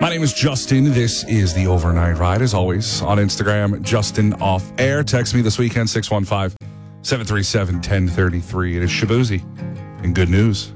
My name is Justin. This is the Overnight Ride. As always, on Instagram, Justin Off Air. Text me this weekend, 615-737-1033. It is Shabuzi. And good news.